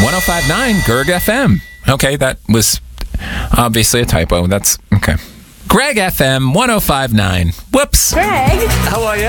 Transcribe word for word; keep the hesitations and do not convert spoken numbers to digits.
oh five point nine G E R G F M. Okay, that was obviously a typo. That's okay. Greg F M one oh five point nine. Whoops. Greg. How are you?